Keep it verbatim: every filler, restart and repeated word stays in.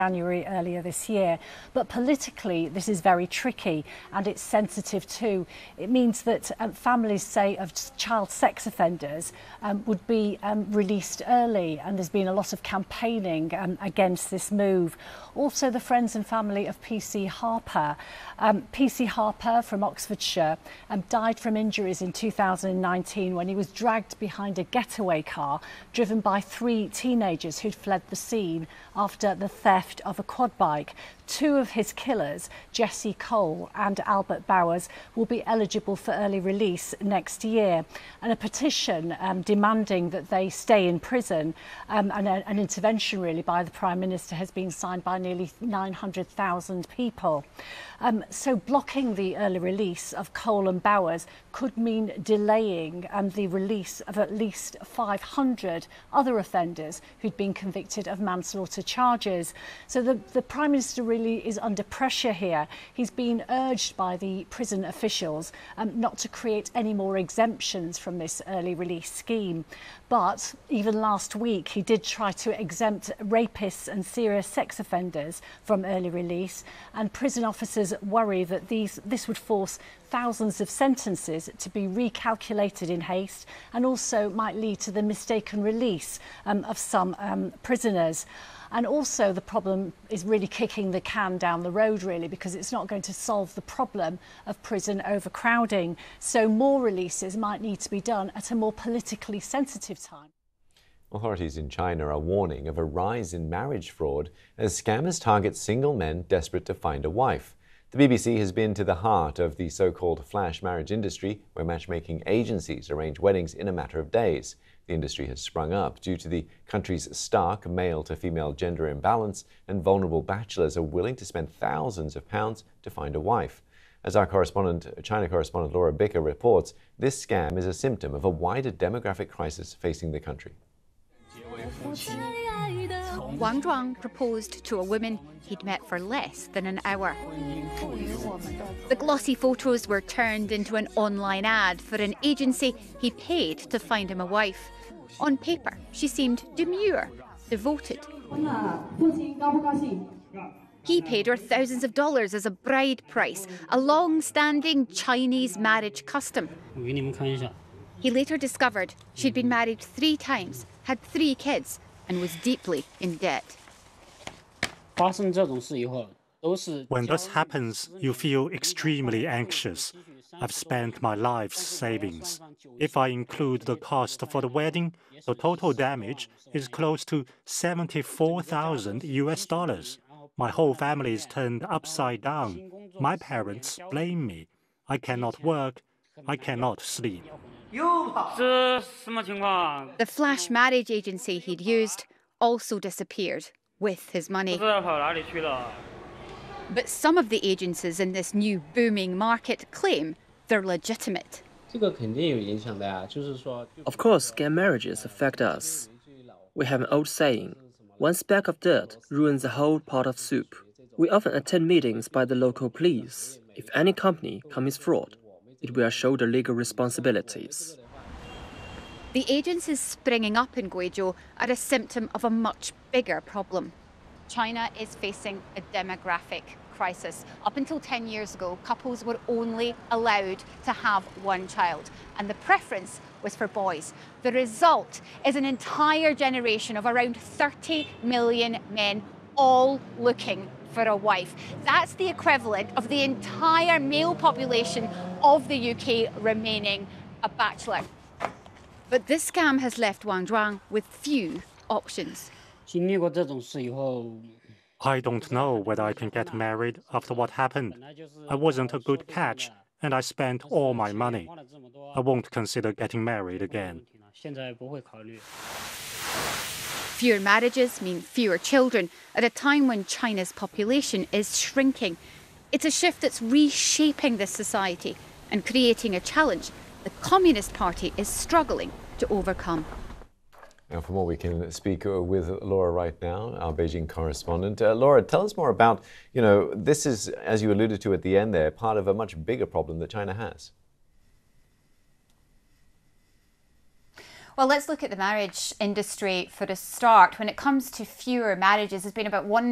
January earlier this year. But politically, this is very tricky and it's sensitive too. It means that um, families, say, of child sex offenders um, would be um, released early, and there's been a lot of campaigning um, against this move. Also, the friends and family of P C Harper. Um, P C Harper from Oxfordshire um, died from injuries in two thousand nineteen when he was dragged behind a getaway car driven by three teenagers who'd fled the scene after the theft of a quad bike. Two of his killers, Jesse Cole and Albert Bowers, will be eligible for early release next year. And a petition um, demanding that they stay in prison um, and a, an intervention really by the Prime Minister has been signed by nearly nine hundred thousand people. Um, so blocking the early release of Cole and Bowers could mean delaying um, the release of at least five hundred other offenders who'd been convicted of manslaughter charges. So the, the Prime Minister really is under pressure here. He's been urged by the prison officials um, not to create any more exemptions from this early release scheme. But even last week, he did try to exempt rapists and serious sex offenders from early release, and prison officers worry that these, this would force thousands of sentences to be recalculated in haste, and also might lead to the mistaken release um, of some um, prisoners. And also the problem is really kicking the can down the road, really, because it's not going to solve the problem of prison overcrowding. So more releases might need to be done at a more politically sensitive time. Authorities in China are warning of a rise in marriage fraud as scammers target single men desperate to find a wife. The B B C has been to the heart of the so-called flash marriage industry, where matchmaking agencies arrange weddings in a matter of days. The industry has sprung up due to the country's stark male-to-female gender imbalance, and vulnerable bachelors are willing to spend thousands of pounds to find a wife. As our correspondent, China correspondent Laura Bicker reports, this scam is a symptom of a wider demographic crisis facing the country. Wang Zhuang proposed to a woman he'd met for less than an hour. The glossy photos were turned into an online ad for an agency he paid to find him a wife. On paper, she seemed demure, devoted. He paid her thousands of dollars as a bride price, a long-standing Chinese marriage custom. He later discovered she'd been married three times, had three kids, and was deeply in debt. When this happens, you feel extremely anxious. I've spent my life's savings. If I include the cost for the wedding, the total damage is close to seventy-four thousand U S dollars. My whole family is turned upside down. My parents blame me. I cannot work. I cannot sleep. The flash marriage agency he'd used also disappeared with his money. But some of the agencies in this new booming market claim they're legitimate. Of course, scam marriages affect us. We have an old saying, one speck of dirt ruins a whole pot of soup. We often attend meetings by the local police. If any company commits fraud, it will shoulder legal responsibilities. The agencies springing up in Guizhou are a symptom of a much bigger problem. China is facing a demographic crisis. Up until ten years ago, couples were only allowed to have one child, and the preference was for boys. The result is an entire generation of around thirty million men all looking for a wife. That's the equivalent of the entire male population of the U K remaining a bachelor. But this scam has left Wang Zhuang with few options. I don't know whether I can get married after what happened. I wasn't a good catch, and I spent all my money. I won't consider getting married again. Fewer marriages mean fewer children at a time when China's population is shrinking. It's a shift that's reshaping this society and creating a challenge the Communist Party is struggling to overcome. Now, for more, we can speak with Laura right now, our Beijing correspondent. Uh, Laura, tell us more about, you know, this is, as you alluded to at the end there, part of a much bigger problem that China has. Well, let's look at the marriage industry for a start. When it comes to fewer marriages, there's been about one